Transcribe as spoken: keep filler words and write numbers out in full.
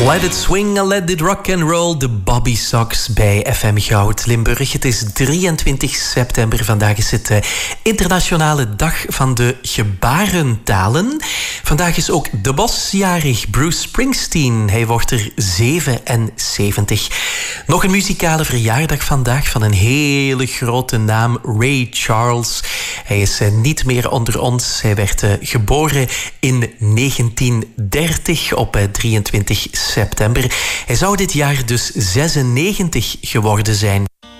Let it swing and let it rock and roll. De Bobby Sox bij F M Goud Limburg. Het is drieëntwintig september. Vandaag is het de internationale dag van de gebarentalen. Vandaag is ook de bosjarig, Bruce Springsteen. Hij wordt er zevenenzeventig. Nog een muzikale verjaardag vandaag van een hele grote naam, Ray Charles. Hij is niet meer onder ons. Hij werd geboren in negentien dertig op drieëntwintig september. Hij zou dit jaar dus zesennegentig geworden zijn.